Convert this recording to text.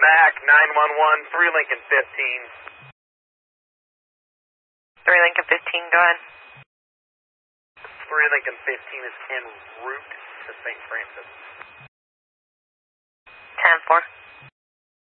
MAC 911, 3 Lincoln 15. 3 Lincoln 15, go ahead. 3 Lincoln 15 is en route to St. Francis. 10-4.